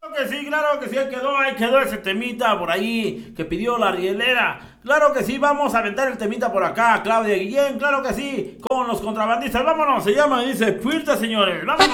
Claro que sí, ahí quedó ese temita por ahí que pidió la rielera. Claro que sí, vamos a aventar el temita por acá, Claudia Guillén, claro que sí, con los contrabandistas. Vámonos, se llama y dice, fuerte señores, vámonos.